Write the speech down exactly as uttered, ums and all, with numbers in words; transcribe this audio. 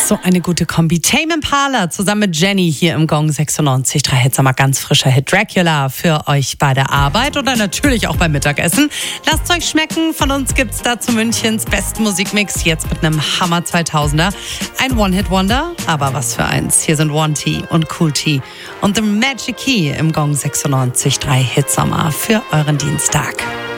So eine gute Kombi. Tame Impala zusammen mit Jenny hier im Gong sechsundneunzig Komma drei. Jetzt mal ganz frischer Hit Dracula für euch bei der Arbeit oder natürlich auch beim Mittagessen. Lasst euch schmecken. Von uns gibt's dazu Münchens besten Musikmix. Jetzt mit einem Hammer zweitausender. Ein One-Hit-Wonder, aber was für eins. Hier sind One T und Cool T und The Magic Key im Gong sechsundneunzig Komma drei Hitsommer für euren Dienstag.